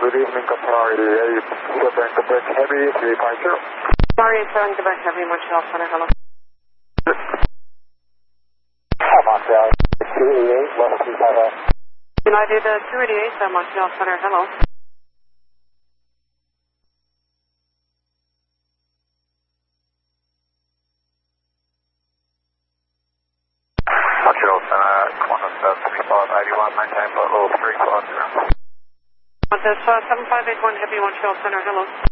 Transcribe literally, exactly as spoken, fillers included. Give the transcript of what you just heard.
good evening, Qatar eighty-eight, seven Quebec Heavy, three five zero. Qatar eighty-seven, Quebec Heavy, Montreal Center, hello. Montreal two eighty-eight, level three five zero. United uh, two eighty-eight, uh, Montreal Center, hello. Montreal Center, Qantas uh, three five eight one, maintain flight level three five zero. Qantas uh, seven five eight one, Heavy, Montreal Center, hello.